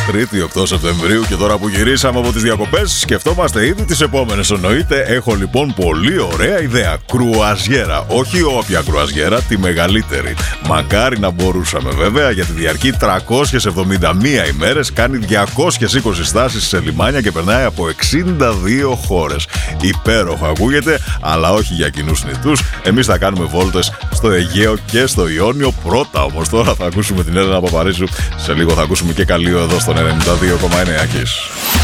Τρίτη 8 Σεπτεμβρίου και τώρα που γυρίσαμε από τις διακοπές, σκεφτόμαστε ήδη τις επόμενες. Εννοείται, έχω λοιπόν πολύ ωραία ιδέα. Κρουαζιέρα. Όχι όποια κρουαζιέρα, τη μεγαλύτερη. Μακάρι να μπορούσαμε βέβαια, γιατί διαρκεί 371 ημέρες, κάνει 220 στάσεις σε λιμάνια και περνάει από 62 χώρες. Υπέροχο ακούγεται, αλλά όχι για κοινούς νητούς. Εμείς θα κάνουμε βόλτες στο Αιγαίο και στο Ιόνιο. Πρώτα όμως τώρα θα ακούσουμε την Έλενα Παπαρίζου. Σε λίγο θα ακούσουμε και Καλείο εδώ στον 92,9 Kiss.